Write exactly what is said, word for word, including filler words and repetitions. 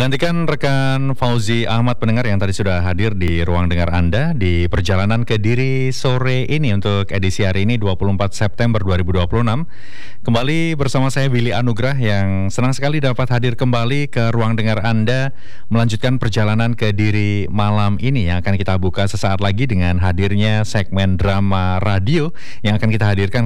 Menggantikan rekan Fauzi Ahmad pendengar yang tadi sudah hadir di ruang dengar Anda di perjalanan Kediri sore ini untuk edisi hari ini dua puluh empat September dua ribu dua puluh enam. Kembali bersama saya Willy Anugrah yang senang sekali dapat hadir kembali ke ruang dengar Anda melanjutkan perjalanan Kediri malam ini yang akan kita buka sesaat lagi dengan hadirnya segmen drama radio yang akan kita hadirkan